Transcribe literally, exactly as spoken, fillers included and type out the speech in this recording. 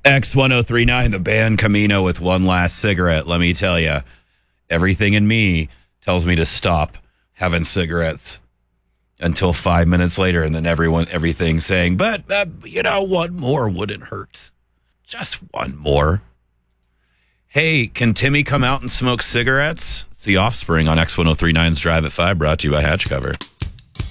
X ten thirty-nine, the band Camino with One Last Cigarette. Let me tell you, everything in me tells me to stop having cigarettes until five minutes later, and then everyone, everything saying, but, uh, you know, one more wouldn't hurt. Just one more. Hey, can Timmy come out and smoke cigarettes? It's The Offspring on X ten thirty-nine's Drive at five, brought to you by Hatch Cover.